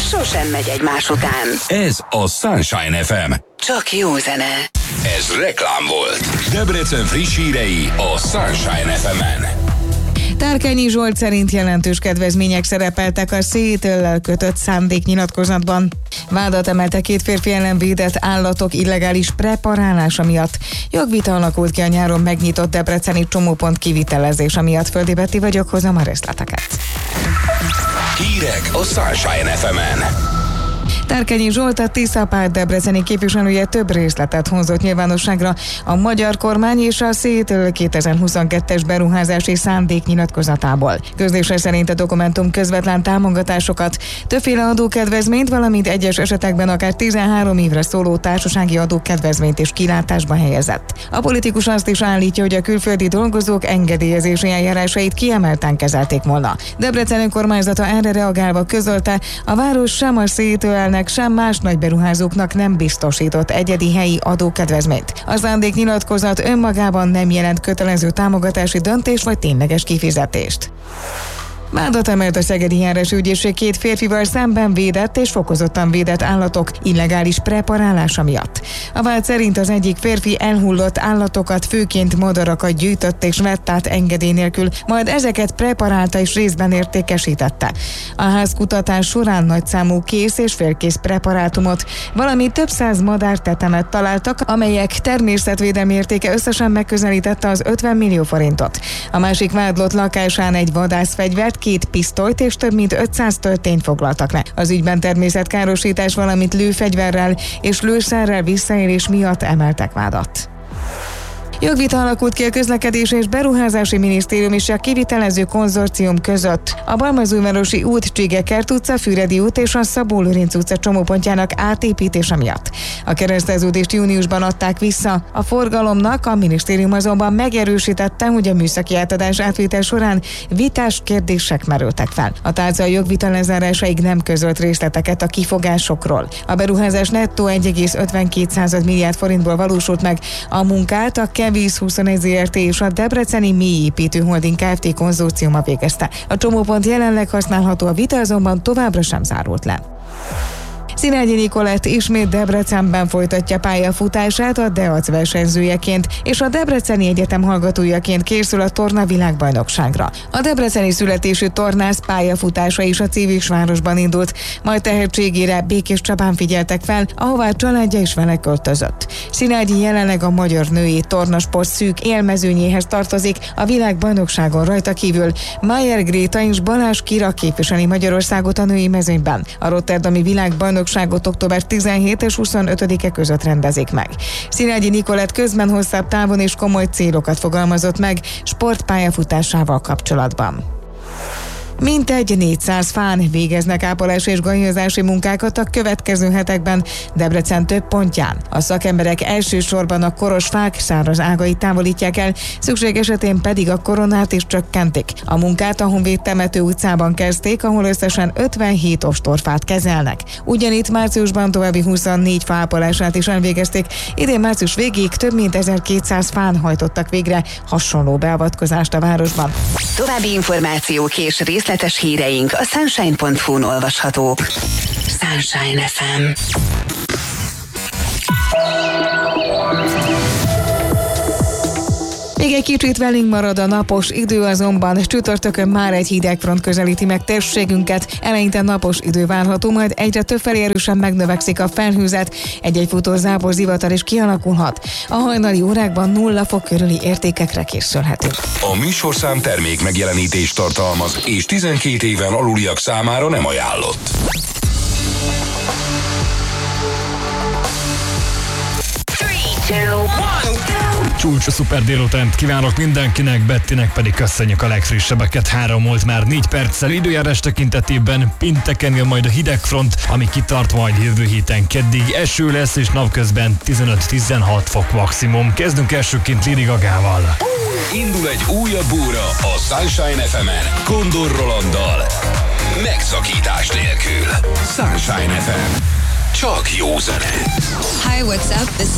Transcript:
sosem megy egymás után. Ez a Sunshine FM. Csak jó zene. Ez reklám volt. Debrecen friss hírei a Sunshine FM-en. Tárkányi Zsolt szerint jelentős kedvezmények szerepeltek a CITL-lel kötött szándéknyilatkozatban. Vádat emeltek két férfi ellen védett állatok illegális preparálása miatt. Jogvita alakult ki a nyáron megnyitott debreceni csomópont kivitelezése miatt. Földi Betty vagyok, hozom a részleteket. Hírek a Sunshine FM-en. Tárkányi Zsolt, a Tisza Párt debreceni képviselője több részletet hozott nyilvánosságra a magyar kormány és a CITL 2022-es beruházási szándéknyilatkozatából. Közlése szerint a dokumentum közvetlen támogatásokat, többféle adókedvezményt, valamint egyes esetekben akár 13 évre szóló társasági adókedvezményt is kilátásba helyezett. A politikus azt is állítja, hogy a külföldi dolgozók engedélyezési eljárásait kiemelten kezelték volna. Debrecen önkormányzata erre reagálva közölte, a város sem a CITL-nek, sem más nagy beruházóknak nem biztosított egyedi helyi adókedvezményt. A szándéknyilatkozat önmagában nem jelent kötelező támogatási döntést vagy tényleges kifizetést. Vádat emelt a Szegedi Járási Ügyészség két férfival szemben védett és fokozottan védett állatok illegális preparálása miatt. A vád szerint az egyik férfi elhullott állatokat, főként madarakat gyűjtött és vett át engedély nélkül, majd ezeket preparálta és részben értékesítette. A házkutatás során nagyszámú kész és félkész preparátumot, valamint több száz madártetemet találtak, amelyek természetvédelmi értéke összesen megközelítette az 50 millió forintot. A másik vádlott lakásán egy vadászfegyvert, két pisztolyt és több mint 500 töltényt foglaltak le. Az ügyben természetkárosítás, valamint lőfegyverrel és lőszerrel visszaélés miatt emeltek vádat. Jogvita alakult ki a Közlekedési és Beruházási Minisztérium és a kivitelező konzorcium között. A Balmazújvárosi út, Csigekert utca, Füredi út és a Szabó-Lőrinc utca csomópontjának átépítése miatt. A kereszteződést júniusban adták vissza. A forgalomnak a minisztérium azonban megerősítette, hogy a műszaki átadás átvétel során vitás kérdések merültek fel. A tárca a jogvita lezárásaig nem közölt részleteket a kifogásokról. A beruházás nettó 1,52 milliárd forintból valósult meg. A munkát a Kevíz 21 Zrt. És a Debreceni Mélyépítő Holding Kft. Konzorciuma végezte. A csomópont jelenleg használható, a vita azonban továbbra sem zárult le. Szilágyi Nikolett ismét Debrecenben folytatja pályafutását a DEAC versenyzőjeként, és a Debreceni Egyetem hallgatójaként készül a torna világbajnokságra. A debreceni születésű tornász pályafutása is a Civisvárosban indult, majd tehetségére Békéscsabán figyeltek fel, ahová családja is vele költözött. Szilágyi jelenleg a magyar női tornasport szűk élmezőnyéhez tartozik, a világbajnokságon rajta kívül Mayer Gréta és Balázs Kira képviseli Magyarországot a női mezőnyben. A rotterdami világbajnokságot október 17 és 25-e között rendezik meg. Szilágyi Nikolett közben hosszabb távon és komoly célokat fogalmazott meg sportpályafutásával kapcsolatban. Mintegy 400 fán végeznek ápolás és gajazási munkákat a következő hetekben Debrecen több pontján. A szakemberek elsősorban a koros fák száraz ágait távolítják el, szükség esetén pedig a koronát is csökkentik. A munkát a Honvéd Temető utcában kezdték, ahol összesen 57 ostorfát kezelnek. Ugyanitt márciusban további 24 fa ápolását is elvégezték, idén március végéig több mint 1200 fán hajtottak végre hasonló beavatkozást a városban. További információk és részletes híreink a sunshine.hu-n olvashatók. Sunshine FM. Még egy kicsit velünk marad a napos idő, azonban csütörtökön már egy hidegfront közelíti meg térségünket. Eleinte napos idő várható, majd egyre többfelé erősen megnövekszik a felhőzet, egy-egy futó zápor zivatar is kialakulhat. A hajnali órákban 0 fok körüli értékekre készülhetünk. A műsorszám termék megjelenítést tartalmaz, és 12 éven aluliak számára nem ajánlott. Csúcs szuper délutánt kívánok mindenkinek, Bettinek pedig köszönjük a legfrissebbeket. 3 volt már 4 perccel időjárás tekintetében, pénteken jön majd a hidegfront, ami kitart majd jövő héten keddig. Eső lesz és napközben 15-16 fok maximum. Kezdünk elsőként Lady Gagával. Indul egy újabb óra a Sunshine FM-en Kondor Rolanddal. Megszakítás nélkül. Sunshine FM. Csak jó zene. Hi, what's up? This